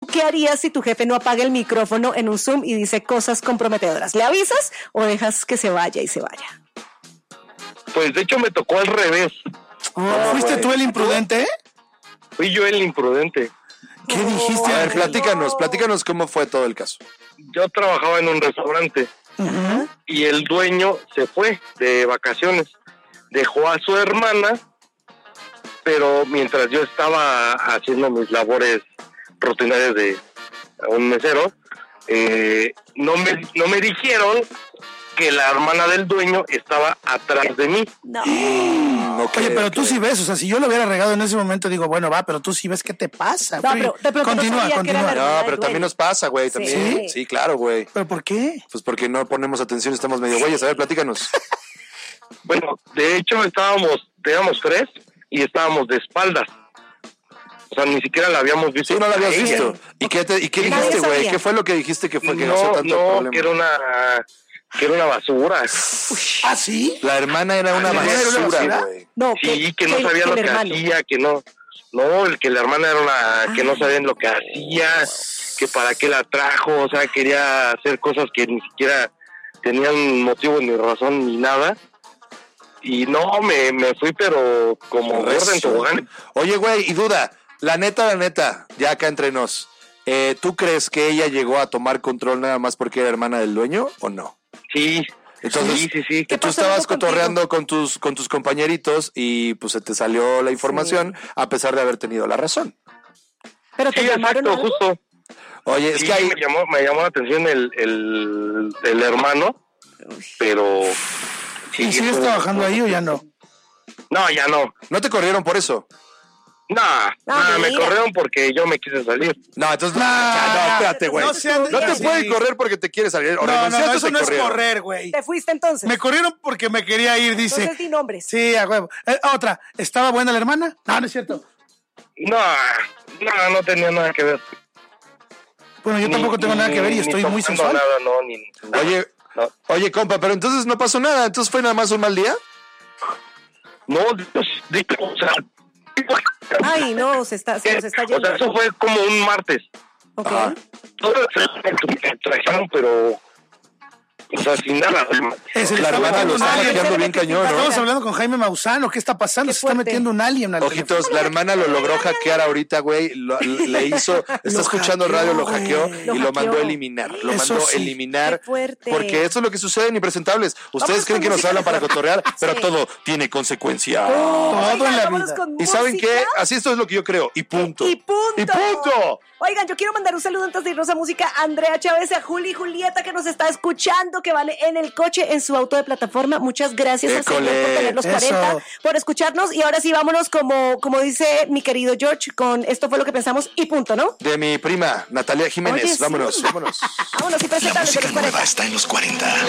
qué harías si tu jefe no apaga el micrófono en un Zoom y dice cosas comprometedoras? ¿Le avisas o dejas que se vaya y se vaya? Pues de hecho me tocó al revés. ¿Fuiste tú el imprudente? Fui yo el imprudente. ¿Qué dijiste? A ver, platícanos cómo fue todo el caso. Yo trabajaba en un restaurante y el dueño se fue de vacaciones. Dejó a su hermana, pero mientras yo estaba haciendo mis labores rutinarias de un mesero, no me dijeron que la hermana del dueño estaba atrás de mí. No. Oye, pero tú sí ves, o sea, si yo lo hubiera regado en ese momento, digo, bueno, va, pero tú sí ves qué te pasa. No, pero de pronto continúa. no, pero también nos pasa, güey, también. Sí, claro, güey. ¿Pero por qué? Pues porque no ponemos atención, estamos medio güeyes. A ver, platícanos. Bueno, de hecho éramos 3 y estábamos de espaldas. O sea, ni siquiera la habíamos visto. Sí, no la habías visto. ¿Y qué dijiste, güey? ¿Qué fue lo que dijiste que fue que causó tanto problema? Que era una basura. ¿Ah, sí? La hermana era una basura, güey. No, sí, que no sabía lo que hacía, que no, el que la hermana era que no sabían lo que hacía, que para qué la trajo, o sea, quería hacer cosas que ni siquiera tenían motivo ni razón ni nada. Y no, me fui, pero como gorda en tobogán. Oye, güey, y duda, la neta, ya acá entre nos, ¿tú crees que ella llegó a tomar control nada más porque era hermana del dueño o no? Sí. Entonces, sí. Que tú estabas cotorreando con tus compañeritos y pues se te salió la información a pesar de haber tenido la razón. Pero te llamaron exacto, justo. Oye, es que ahí me llamó la atención el hermano, pero ¿Y sigues trabajando ahí o ya no? No, ya no. ¿No te corrieron por eso? No, me corrieron porque yo me quise salir. No, entonces no, espérate, güey. No te pueden correr porque te quieres salir. O no, eso no es correr, güey. ¿Te fuiste entonces? Me corrieron porque me quería ir, dice. Entonces di nombres. Sí, a huevo. Otra, ¿estaba buena la hermana? No es cierto. No tenía nada que ver. Bueno, yo tampoco tengo nada que ver y estoy muy sensual. Oye, compa, pero entonces no pasó nada. ¿Entonces fue nada más un mal día? No, o sea... Ay, no, se nos está yendo. O sea, eso fue como un martes. Ok. Todos me trajeron, pero... O sea, sin nada. La hermana lo está hackeando bien cañón, ¿no? Estamos hablando con Jaime Mausano. ¿Qué está pasando? Se está metiendo un alien. Ojitos, la hermana lo logró hackear ahorita, güey. Le hizo... Está escuchando radio, lo hackeó y lo mandó a eliminar. Lo mandó a eliminar. Porque eso es lo que sucede en Impresentables. Ustedes creen que nos hablan para cotorrear, pero todo tiene consecuencia. Todo en la vida. ¿Y saben qué? Así esto es lo que yo creo. Y punto. Y punto. Oigan, yo quiero mandar un saludo antes de irnos a música a Andrea Chávez, a Juli y Julieta que nos está escuchando, que vale en el coche, en su auto de plataforma. Muchas gracias al Señor por tener los 40, por escucharnos. Y ahora sí, vámonos como dice mi querido George, con esto fue lo que pensamos y punto, ¿no? De mi prima, Natalia Jiménez. Oye, vámonos. Vámonos y presentables de los 40. Está en los 40.